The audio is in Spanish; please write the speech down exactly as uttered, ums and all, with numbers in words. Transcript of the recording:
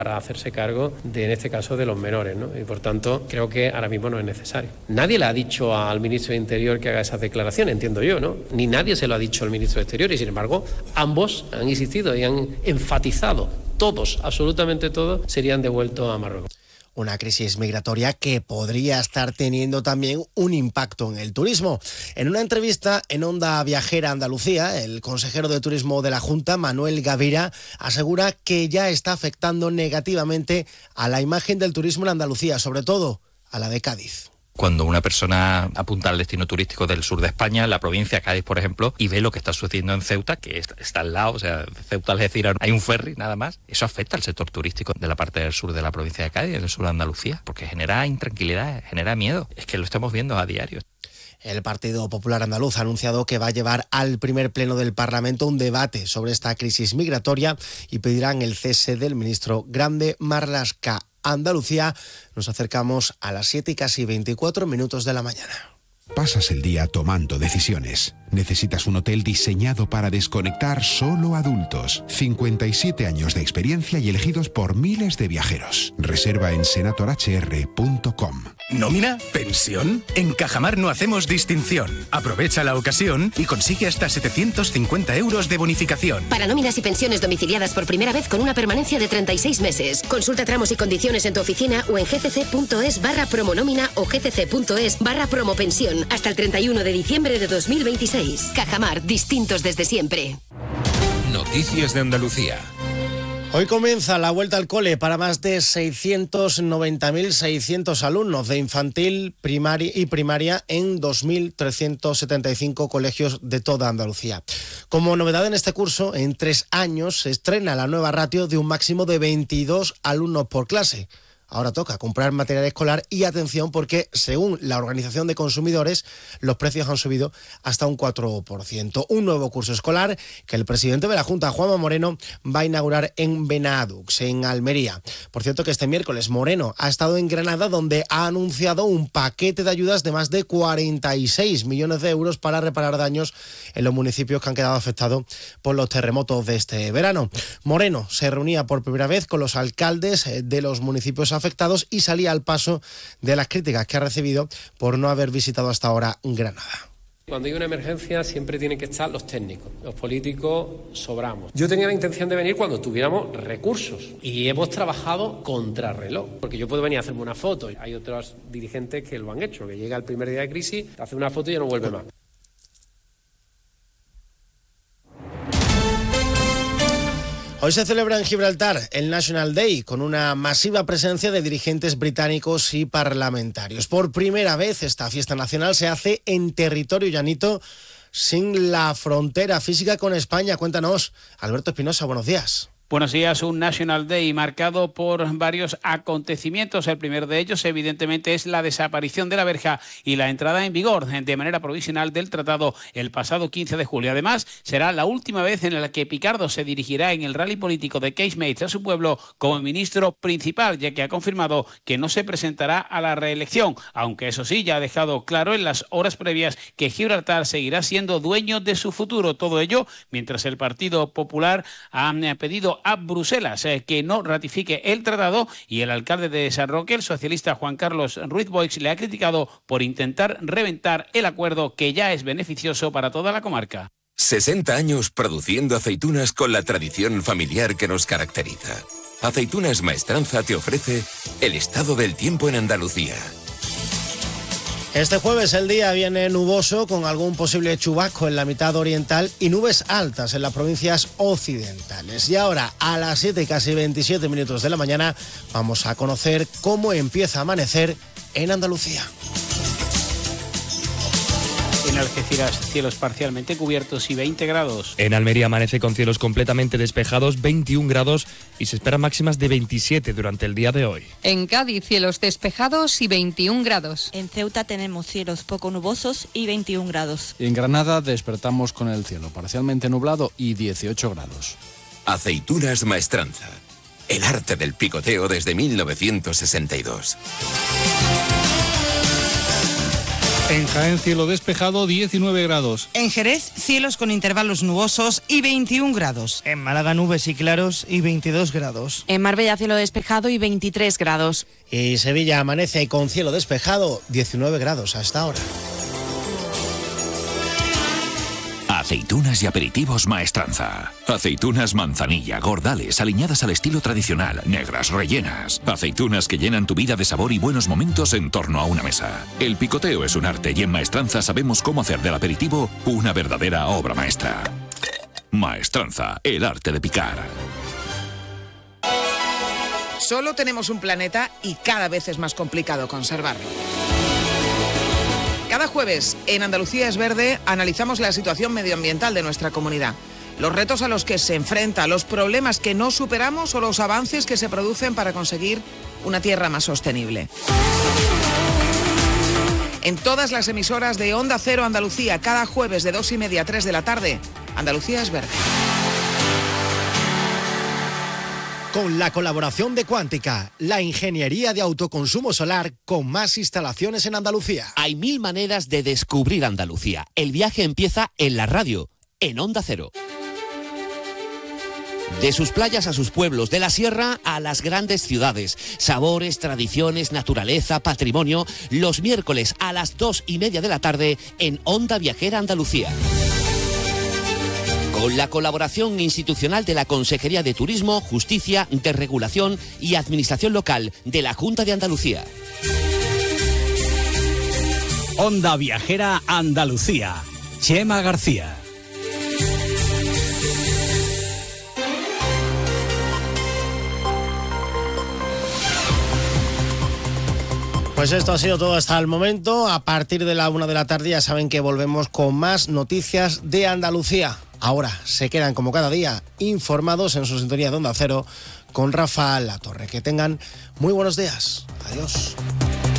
para hacerse cargo de, en este caso, de los menores, ¿no? Y por tanto, creo que ahora mismo no es necesario. Nadie le ha dicho al ministro de Interior que haga esas declaraciones, entiendo yo, ¿no? Ni nadie se lo ha dicho al ministro de Exterior y, sin embargo, ambos han insistido y han enfatizado, todos, absolutamente todos, serían devueltos a Marruecos. Una crisis migratoria que podría estar teniendo también un impacto en el turismo. En una entrevista en Onda Viajera Andalucía, el consejero de Turismo de la Junta, Manuel Gavira, asegura que ya está afectando negativamente a la imagen del turismo en Andalucía, sobre todo a la de Cádiz. Cuando una persona apunta al destino turístico del sur de España, la provincia de Cádiz, por ejemplo, y ve lo que está sucediendo en Ceuta, que está al lado, o sea, Ceuta, Algeciras, hay un ferry nada más, eso afecta al sector turístico de la parte del sur de la provincia de Cádiz, del sur de Andalucía, porque genera intranquilidad, genera miedo. Es que lo estamos viendo a diario. El Partido Popular Andaluz ha anunciado que va a llevar al primer pleno del Parlamento un debate sobre esta crisis migratoria y pedirán el cese del ministro Grande Marlaska. Andalucía, nos acercamos a las siete y casi veinticuatro minutos de la mañana. Pasas el día tomando decisiones. Necesitas un hotel diseñado para desconectar solo adultos. cincuenta y siete años de experiencia y elegidos por miles de viajeros. Reserva en senator h r punto com. ¿Nómina? ¿Pensión? En Cajamar no hacemos distinción. Aprovecha la ocasión y consigue hasta setecientos cincuenta euros de bonificación. Para nóminas y pensiones domiciliadas por primera vez con una permanencia de treinta y seis meses. Consulta tramos y condiciones en tu oficina o en gcc.es barra promonómina o gcc.es barra promopensión. Hasta el treinta y uno de diciembre de dos mil veintiséis. Cajamar, distintos desde siempre. Noticias de Andalucía. Hoy comienza la vuelta al cole para más de seiscientos noventa mil seiscientos alumnos de infantil, primaria y primaria en dos mil trescientos setenta y cinco colegios de toda Andalucía. Como novedad en este curso, en tres años se estrena la nueva ratio de un máximo de veintidós alumnos por clase. Ahora toca comprar material escolar y atención porque, según la Organización de Consumidores, los precios han subido hasta un cuatro por ciento. Un nuevo curso escolar que el presidente de la Junta, Juanma Moreno, va a inaugurar en Benadux, en Almería. Por cierto que este miércoles Moreno ha estado en Granada, donde ha anunciado un paquete de ayudas de más de cuarenta y seis millones de euros para reparar daños en los municipios que han quedado afectados por los terremotos de este verano. Moreno se reunía por primera vez con los alcaldes de los municipios afectados afectados y salía al paso de las críticas que ha recibido por no haber visitado hasta ahora Granada. Cuando hay una emergencia siempre tienen que estar los técnicos, los políticos sobramos. Yo tenía la intención de venir cuando tuviéramos recursos y hemos trabajado contrarreloj, porque yo puedo venir a hacerme una foto. Hay otros dirigentes que lo han hecho, que llega el primer día de crisis, hace una foto y ya no vuelve más. Hoy se celebra en Gibraltar el National Day con una masiva presencia de dirigentes británicos y parlamentarios. Por primera vez esta fiesta nacional se hace en territorio llanito sin la frontera física con España. Cuéntanos, Alberto Espinosa, buenos días. Buenos días, un National Day marcado por varios acontecimientos. El primero de ellos, evidentemente, es la desaparición de la verja y la entrada en vigor de manera provisional del tratado el pasado quince de julio. Además, será la última vez en la que Picardo se dirigirá en el rally político de Casemates a su pueblo como ministro principal, ya que ha confirmado que no se presentará a la reelección, aunque eso sí, ya ha dejado claro en las horas previas que Gibraltar seguirá siendo dueño de su futuro. Todo ello mientras el Partido Popular ha pedido a Bruselas eh, que no ratifique el tratado y el alcalde de San Roque, el socialista Juan Carlos Ruiz Boix, le ha criticado por intentar reventar el acuerdo que ya es beneficioso para toda la comarca. sesenta años produciendo aceitunas con la tradición familiar que nos caracteriza. Aceitunas Maestranza te ofrece el estado del tiempo en Andalucía. Este jueves el día viene nuboso con algún posible chubasco en la mitad oriental y nubes altas en las provincias occidentales. Y ahora, a las siete y casi veintisiete minutos de la mañana, vamos a conocer cómo empieza a amanecer en Andalucía. En Algeciras, cielos parcialmente cubiertos y veinte grados. En Almería amanece con cielos completamente despejados, veintiún grados, y se esperan máximas de veintisiete durante el día de hoy. En Cádiz, cielos despejados y veintiún grados. En Ceuta tenemos cielos poco nubosos y veintiún grados. Y en Granada despertamos con el cielo parcialmente nublado y dieciocho grados. Aceitunas Maestranza. El arte del picoteo desde mil novecientos sesenta y dos. En Jaén, cielo despejado, diecinueve grados. En Jerez, cielos con intervalos nubosos y veintiún grados. En Málaga, nubes y claros y veintidós grados. En Marbella, cielo despejado y veintitrés grados. Y Sevilla amanece con cielo despejado, diecinueve grados hasta ahora. Aceitunas y aperitivos Maestranza. Aceitunas manzanilla, gordales, aliñadas al estilo tradicional, negras, rellenas. Aceitunas que llenan tu vida de sabor y buenos momentos en torno a una mesa. El picoteo es un arte y en Maestranza sabemos cómo hacer del aperitivo una verdadera obra maestra. Maestranza, el arte de picar. Solo tenemos un planeta y cada vez es más complicado conservarlo. Cada jueves en Andalucía es Verde analizamos la situación medioambiental de nuestra comunidad, los retos a los que se enfrenta, los problemas que no superamos o los avances que se producen para conseguir una tierra más sostenible. En todas las emisoras de Onda Cero Andalucía, cada jueves de dos y media a tres de la tarde, Andalucía es Verde. Con la colaboración de Cuántica, la ingeniería de autoconsumo solar con más instalaciones en Andalucía. Hay mil maneras de descubrir Andalucía. El viaje empieza en la radio, en Onda Cero. De sus playas a sus pueblos, de la sierra a las grandes ciudades. Sabores, tradiciones, naturaleza, patrimonio. Los miércoles a las dos y media de la tarde en Onda Viajera Andalucía. Con la colaboración institucional de la Consejería de Turismo, Justicia, Desregulación y Administración Local de la Junta de Andalucía. Onda Viajera Andalucía. Chema García. Pues esto ha sido todo hasta el momento. A partir de la una de la tarde ya saben que volvemos con más noticias de Andalucía. Ahora se quedan como cada día informados en su sintonía de Onda Cero con Rafa Latorre. Que tengan muy buenos días. Adiós.